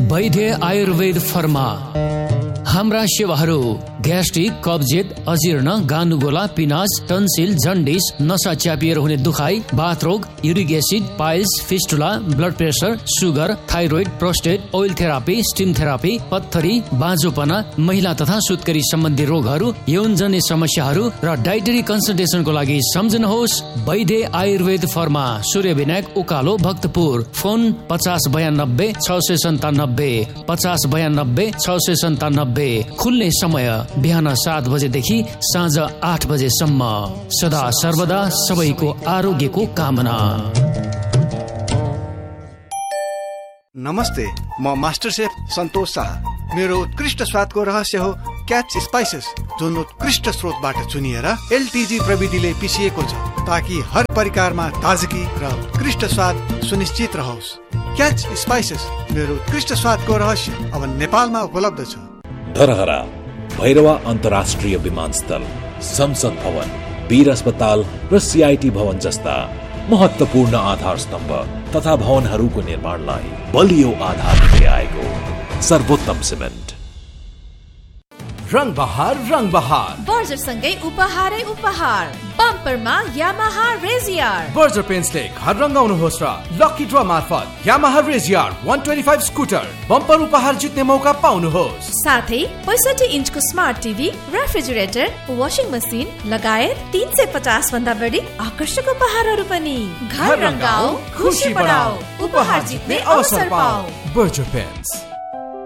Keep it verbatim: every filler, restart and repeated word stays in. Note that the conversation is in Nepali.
वैद्य आयुर्वेद फर्मा। हाम्रा सेवाहरू ग्यास्ट्रिक, कब्जियत, अजीर्ण, गानुगोला, पिनास, टन्सिल, जन्डिस, नसा च्यापिएर हुने दुखाइ, बाथरोग, uric acid, piles, fistula, blood pressure, sugar, thyroid, prostate, oil therapy, steam therapy, पत्थरी, बाँझोपना, महिला तथा सुत्केरी सम्बन्धी रोगहरू, यौनजन्य समस्याहरू र डाइटरी कन्सल्टेसनको लागि सम्झनुहोस् वैद्य आयुर्वेद फर्मा, सूर्य विनायक, उकालो, भक्तपुर। फोन पचास बयानब्बे छ सय सन्तानब्बे पचास बयानब्बे छ सय सन्तानब्बे। खुल्ने समय बिहान सात बजेदेखि साँझ आठ बजेसम्म। सदा सर्वदा सबैको आरोग्यको कामना। नमस्ते, म मास्टर शेफ सन्तोष शाह। मेरो उत्कृष्ट स्वादको रहस्य हो क्याच स्पाइसेस, जुन उत्कृष्ट स्रोतबाट चुनिएर एलटिजी प्रविधिले पिसिएको छ, ताकि हर परिकारमा ताजगी र उत्कृष्ट स्वाद सुनिश्चित रहोस्। क्याच स्पाइसेस मेरो उत्कृष्ट स्वादको रहस्य अब नेपालमा उपलब्ध छ। धरहरा, भैरवा अन्तर्राष्ट्रिय विमानस्थल, संसद भवन, वीर अस्पताल र सीआईटी भवन जस्ता महत्वपूर्ण आधार स्तम्भ तथा भवनहरूको निर्माणलाई बलियो आधार दिँदै आएको सर्वोत्तम सिमेन्ट। रंग बहार रंग बहार बर्जर सँगै उपहारै उपहार। बम्परमा यामाहा रेजियर। बर्जर पेन्ट्सले घर रंगाउनुहोस् र लकी ड्र मार्फत यामाहा रेजियर एक सय पच्चीस स्कुटर बम्पर उपहार जित्ने मौका पाउनुहोस्। साथै पैंसठी इन्चको smart TV, refrigerator, washing machine लगायत तीन सय पचास भन्दा बढी आकर्षक उपहारहरू पनि। घर रंगाऊ, खुशी बढाऊ, उपहार जित्ने अवसर पाऊ। Berger paints.